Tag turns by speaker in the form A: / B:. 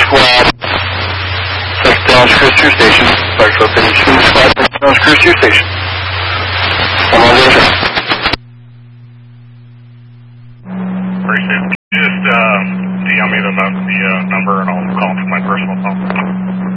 A: Squad. Dallas Cruise 2 Station. Clarksville City Shooting Squad. Dallas Cruise 2 Station. 110.
B: Appreciate it. Just DM me the number and I'll call from my personal phone.